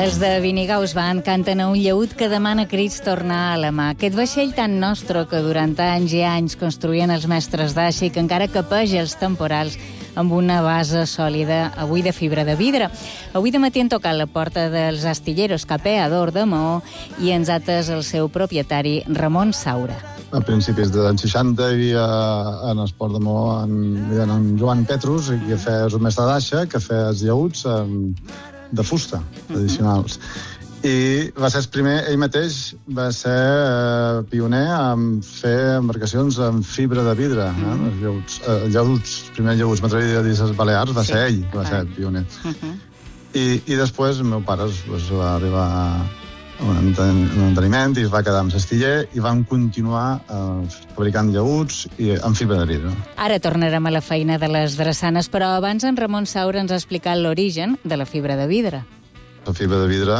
Els de Vinigaus van canten a un llaüt que demana crits tornar a la mà. Aquest vaixell tan nostre que durant anys i anys construïen els mestres d'aixa i que encara capeja els temporals amb una base sòlida, avui de fibra de vidre. Avui de matí han tocat la porta dels astilleros Capeador de Maó i ens ha atès el seu propietari, Ramon Saura. A principis dels anys 60 hi havia en el port de Maó en Joan Petrus, que feia el mestre d'aixa, que feia els llaüts de fusta, tradicionals. I va ser el primer, ell mateix va ser pioner en fer embarcacions amb fibra de vidre, els primers llaüts, m'atreviria a dir les Balears, va ser ell, va ser pioner. I després el meu pare va arribar a un enteniment i es va quedar amb l'astiller i van continuar fabricant llaüts amb fibra de vidre. Ara tornarem a la feina de les drassanes, però abans en Ramon Saura ens ha explicat l'origen de la fibra de vidre. La fibra de vidre,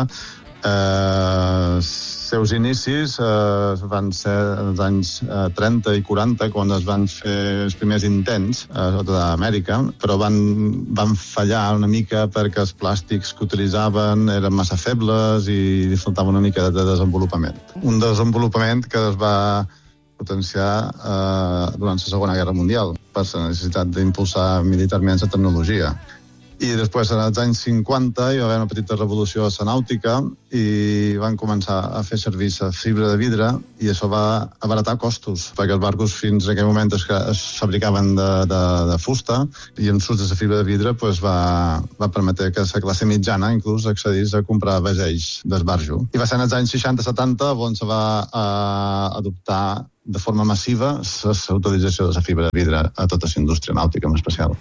seus inicis van ser als anys 30 i 40, quan es van fer els primers intents a tota Amèrica, però van fallar una mica perquè els plàstics que utilitzaven eren massa febles i faltava una mica de desenvolupament. Un desenvolupament que es va potenciar durant la Segona Guerra Mundial per la necessitat d'impulsar militarment la tecnologia. I després, en els anys 50, hi va haver una petita revolució a la nàutica i van començar a fer servir la fibra de vidre i això va abaratar costos, perquè els barcos fins a aquell moment es fabricaven de fusta i amb l'ús de la fibra de vidre va permetre que la classe mitjana inclús accedís a comprar vaixells d'esbarjo. I va ser en els anys 60-70 on se va adoptar de forma massiva la utilització de la fibra de vidre a tota la indústria nàutica en especial.